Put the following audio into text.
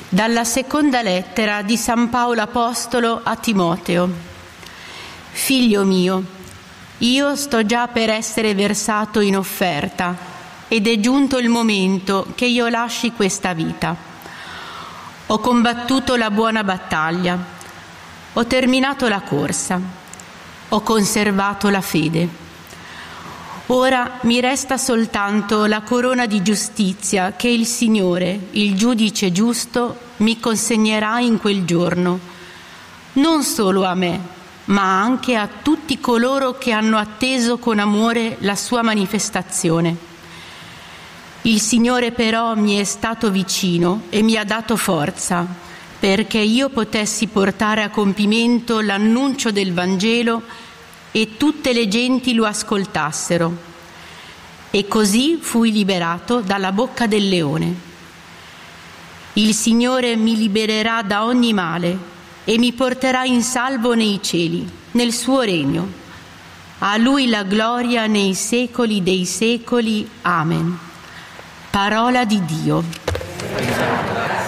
Dalla seconda lettera di San Paolo Apostolo a Timoteo. Figlio mio, io sto già per essere versato in offerta ed è giunto il momento che io lasci questa vita. Ho combattuto la buona battaglia, ho terminato la corsa, ho conservato la fede. Ora mi resta soltanto la corona di giustizia che il Signore, il giudice giusto, mi consegnerà in quel giorno, non solo a me, ma anche a tutti coloro che hanno atteso con amore la sua manifestazione. Il Signore però mi è stato vicino e mi ha dato forza, perché io potessi portare a compimento l'annuncio del Vangelo e tutte le genti lo ascoltassero. E così fui liberato dalla bocca del leone. Il Signore mi libererà da ogni male e mi porterà in salvo nei cieli, nel suo regno. A Lui la gloria nei secoli dei secoli. Amen. Parola di Dio.